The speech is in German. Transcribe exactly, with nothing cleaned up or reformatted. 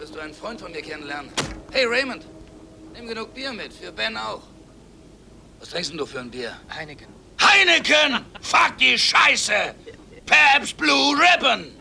Solltest du einen Freund von mir kennenlernen. Hey, Raymond, nimm genug Bier mit, für Ben auch. Was trinkst denn du für ein Bier? Heineken. Heineken! Fuck die Scheiße! Pabst Blue Ribbon!